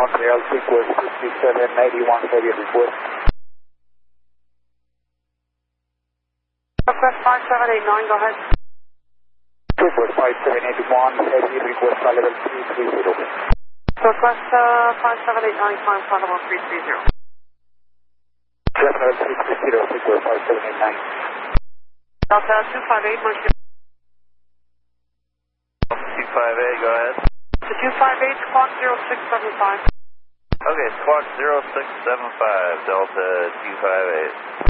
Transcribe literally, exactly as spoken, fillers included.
Montreal, request two three seven, eighty-one heavy request. Request five seven eight nine, go ahead. Request five seven eight one, heavy request flight level three three zero. Request uh, five seven eight nine, climb flight level three three zero. Flight level three three zero, request five seven eight nine. Delta two five eight, Montreal. two five eight, go ahead. To two five eight, squawk zero six seven five. Okay, squawk zero six seven five, Delta two five eight.